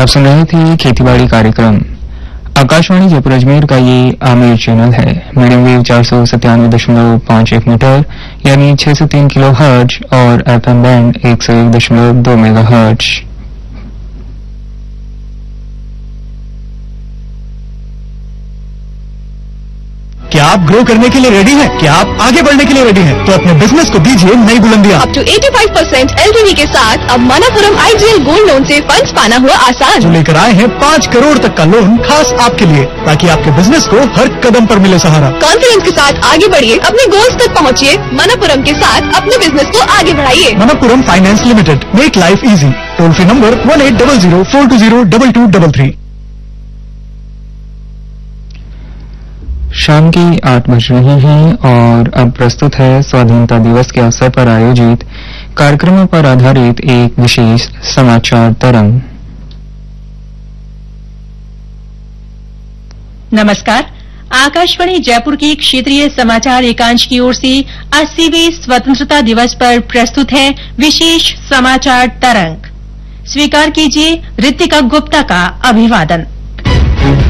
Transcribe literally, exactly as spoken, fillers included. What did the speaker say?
आप सुन रहे थे खेतीबाड़ी कार्यक्रम। आकाशवाणी जयपुर अजमेर का ये आमिर चैनल है। मीडियम वेव चार सौ सत्तानवे दशमलव पांच एक मीटर यानी छह सौ तीन किलो हर्ट्ज और एफएम बैंड एक सौ एक दशमलव दो मेगा हर्ट्ज। क्या आप ग्रो करने के लिए रेडी हैं? क्या आप आगे बढ़ने के लिए रेडी हैं? तो अपने बिजनेस को दीजिए नई बुलंदियां। अप टू पचासी परसेंट एलटीवी के साथ अब मनापुरम आईजीएल गोल्ड लोन से फंड्स पाना हुआ आसान। जो लेकर आए हैं पाँच करोड़ तक का लोन खास आपके लिए, ताकि आपके बिजनेस को हर कदम पर मिले सहारा। कॉन्फिडेंस के साथ आगे बढ़िए, अपने गोल्स तक पहुँचिए। मनापुरम के साथ अपने बिजनेस को आगे बढ़ाइए। Manappuram finance limited, make life easy. Toll free number one eight double zero four to zero double two double three. शाम की आठ बज रही हैं और अब प्रस्तुत है स्वाधीनता दिवस के अवसर पर आयोजित कार्यक्रमों पर आधारित एक विशेष समाचार तरंग। नमस्कार, आकाशवाणी जयपुर की क्षेत्रीय समाचार एकांश की ओर से अस्सीवें स्वतंत्रता दिवस पर प्रस्तुत है विशेष समाचार तरंग। स्वीकार कीजिए ऋतिका गुप्ता का अभिवादन।